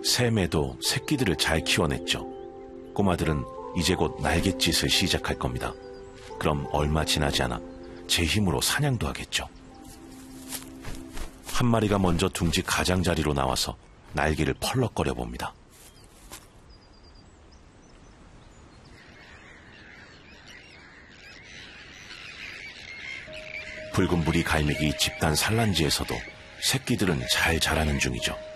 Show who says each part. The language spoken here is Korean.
Speaker 1: 새 매도 새끼들을 잘 키워냈죠. 꼬마들은 이제 곧 날갯짓을 시작할 겁니다. 그럼 얼마 지나지 않아 제 힘으로 사냥도 하겠죠. 한 마리가 먼저 둥지 가장자리로 나와서 날개를 펄럭거려 봅니다. 붉은 무리 갈매기 집단 산란지에서도 새끼들은 잘 자라는 중이죠.